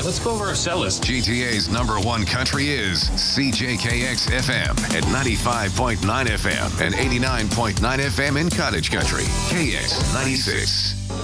Let's go over our set list. GTA's #1 country is CJKX FM at 95.9 FM and 89.9 FM in Cottage Country. KX 96.